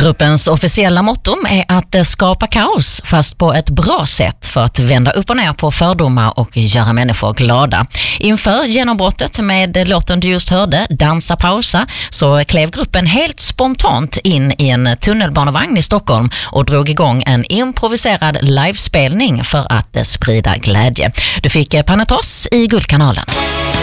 Gruppens officiella motto är att skapa kaos, fast på ett bra sätt, för att vända upp och ner på fördomar och göra människor glada. Inför genombrottet med låten du just hörde, Dansa pausa, så klev gruppen helt spontant in i en tunnelbanevagn i Stockholm och drog igång en improviserad livespelning för att sprida glädje. Du fick Panatos i Guldkanalen.